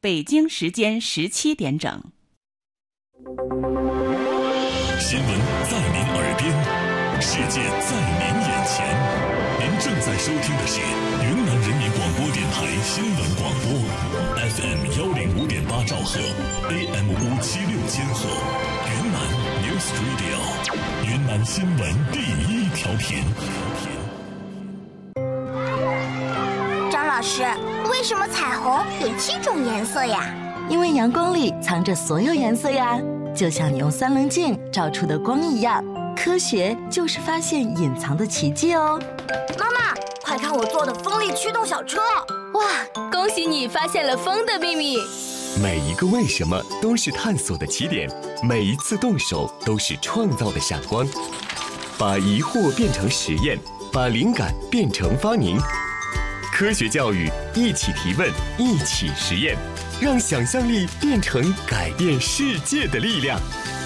北京时间17点整。 新闻在您耳边，世界在您眼前。您正在收听的是云南人民广播电台新闻广播 FM 105.8兆赫 AM 576千赫，云南 News Radio， 云南新闻第一调频。 张老师，为什么彩虹有7种颜色呀？ 因为阳光里藏着所有颜色呀，就像你用3棱镜照出的光一样。科学就是发现隐藏的奇迹哦。 妈妈，快看我做的风力驱动小车！ 哇，恭喜你发现了风的秘密。 每一个为什么都是探索的起点，每一次动手都是创造的闪光。把疑惑变成实验，把灵感变成发明。科学教育，一起提问，一起实验，让想象力变成改变世界的力量。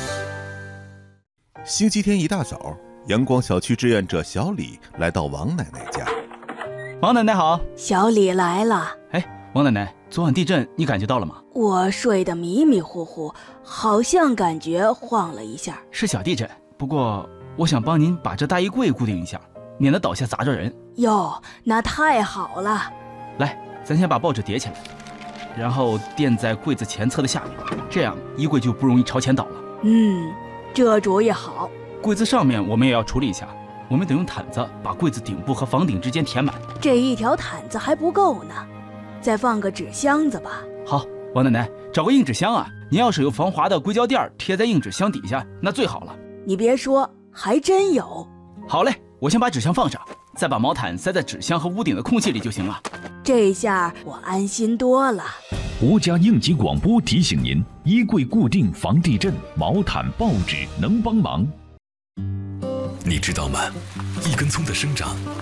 星期天一大早，阳光小区志愿者小李来到王奶奶家。 王奶奶好。 小李来了。 王奶奶，昨晚地震你感觉到了吗？ 我睡得迷迷糊糊，好像感觉晃了一下。 是小地震，不过我想帮您把这大衣柜固定一下，免得倒下砸着人。 哟，那太好了。 来，咱先把报纸叠起来，然后垫在柜子前侧的下面，这样衣柜就不容易朝前倒了。 这主意好。 柜子上面我们也要处理一下，我们得用毯子把柜子顶部和房顶之间填满。 这一条毯子还不够呢，再放个纸箱子吧。 好，王奶奶，找个硬纸箱啊，您要是有防滑的硅胶垫贴在硬纸箱底下，那最好了。 你别说，还真有。 好嘞，我先把纸箱放上，再把毛毯塞在纸箱和屋顶的空隙里就行了。 这下我安心多了。 国家应急广播提醒您：衣柜固定防地震，毛毯、报纸能帮忙。 你知道吗？一根葱的生长